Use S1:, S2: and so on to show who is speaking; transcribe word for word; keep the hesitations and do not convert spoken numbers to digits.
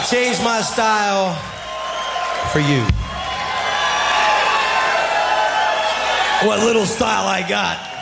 S1: I'll change my style for you. What little style I got.